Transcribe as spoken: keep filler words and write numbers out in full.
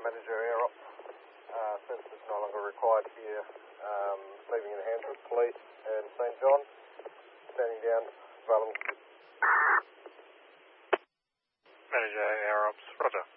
Manager Air Ops. Uh, services no longer required here. Um, leaving in the hands of police and Saint John. Standing down, available. Manager Air Ops, roger.